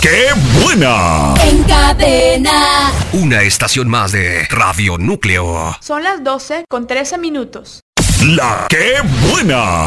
¡Qué buena! En cadena. Una estación más de Radio Núcleo. Son las 12:13 minutos. ¡La Qué buena!